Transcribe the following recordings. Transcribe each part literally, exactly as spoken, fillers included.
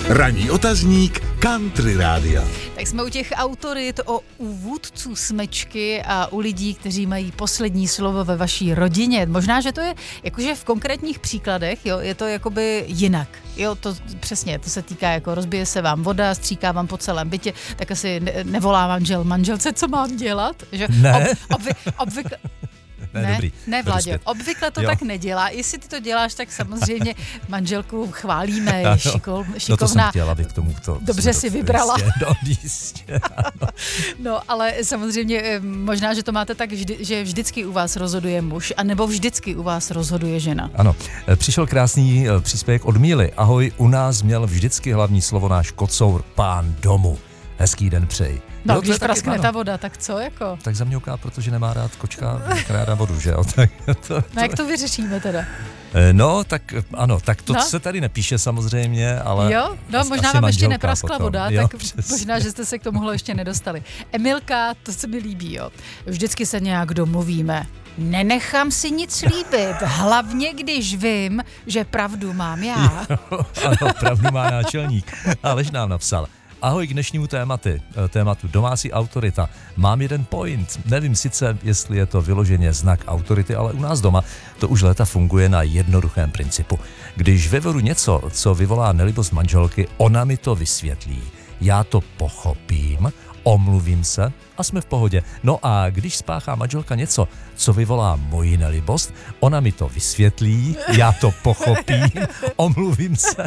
Ranní otazník Country Rádia. Tak jsme u těch autorit, o u vůdců smečky a u lidí, kteří mají poslední slovo ve vaší rodině. Možná, že to je jakože v konkrétních příkladech, jo, je to jakoby jinak. Jo, to přesně, to se týká jako rozbije se vám voda, stříká vám po celém bytě, tak asi ne, nevolá manžel manželce, co mám dělat? Že Ne. Ob, obvy, obvykle... Ne, Ne, dobrý. ne Vláďo, obvykle to Jo. tak nedělá. Jestli ty to děláš, tak samozřejmě manželku chválíme, je Ano. šikol, No to šikovná. jsem chtěla, aby k tomu to... Dobře si vybrala. Jistě, no, jistě, ano. No, ale samozřejmě eh, možná, že to máte tak, vždy, že vždycky u vás rozhoduje muž, anebo vždycky u vás rozhoduje žena. Ano, přišel krásný eh, příspěvek od Míly. Ahoj, u nás měl vždycky hlavní slovo náš kocour, pán domu. Hezký den přeji. No, Jo, to když je taky- praskne ano. ta voda, tak co jako? Tak zamňouká, protože nemá rád kočka, ráda vodu, že jo? Tak to, No jak to vyřešíme teda? Eh, No, tak eh, ano, tak to No. se tady nepíše samozřejmě, ale... Jo, no as- možná asi vám ještě manželka nepraskla potom. voda, Jo, tak přesně. možná, že jste se k tomuhle ještě nedostali. Emilka, to se mi líbí, jo. Vždycky se nějak domluvíme. Nenechám si nic líbit, hlavně když vím, že pravdu mám já. Ano, pravdu má náčelník. Aleš nám napsal. Ahoj k dnešnímu tématu, tématu domácí autorita. Mám jeden point. Nevím sice, jestli je to vyloženě znak autority, ale u nás doma to už léta funguje na jednoduchém principu. Když vyvedu něco, co vyvolá nelibost manželky, ona mi to vysvětlí. Já to pochopím, omluvím se a jsme v pohodě. No a když spáchá manželka něco, co vyvolá moji nelibost, ona mi to vysvětlí, já to pochopím, omluvím se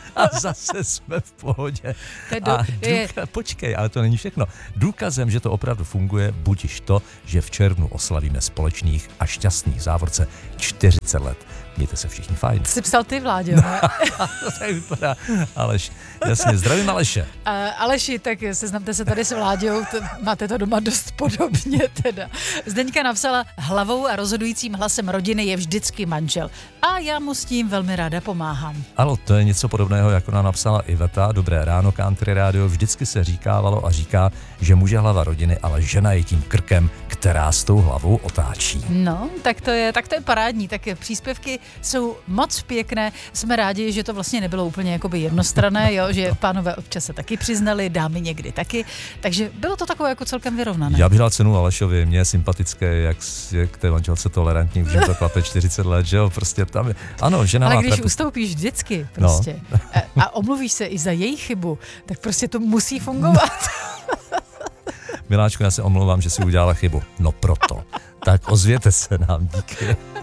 a zase jsme v pohodě. To je do- A je- důka- počkej, ale to není všechno. Důkazem, že to opravdu funguje, budiž to, že v červnu oslavíme společných a šťastných závorce čtyřicet let. Mějte se všichni fajn. Jsi psal ty, Vláďo, ne? To tak vypadá. Aleš, jasně, zdravím Aleše. A Aleši, tak seznamte se tady s Vláďou, to, máte to doma dost podobně teda. Zdeňka napsala, hlavou a rozhodujícím hlasem rodiny je vždycky manžel. A já mu s tím velmi ráda pomáhám. Ano, to je něco podobného, jako nám napsala Iveta. Dobré ráno, Country Radio. Vždycky se říkávalo a říká, že muž je hlava rodiny, ale žena je tím krkem, která s tou hlavou otáčí. No, tak to je, tak to je parádní. Tak příspěvky jsou moc pěkné. Jsme rádi, že to vlastně nebylo úplně jakoby jednostranné, jo, že pánové občas se taky přiznali, dámy někdy taky. Takže bylo to takové jako celkem vyrovnané. Já bych dal cenu Alešovi, mně je sympatické, jak je k té manželce tolerantní, že to klape čtyřicet let, že jo, prostě tam je, ano, žena Ale má když pravdu. ustoupíš vždycky prostě no. a, a omluvíš se i za její chybu, tak prostě to musí fungovat. Miláčku, já se omlouvám, že si udělala chybu. No proto. Tak ozvěte se nám, díky.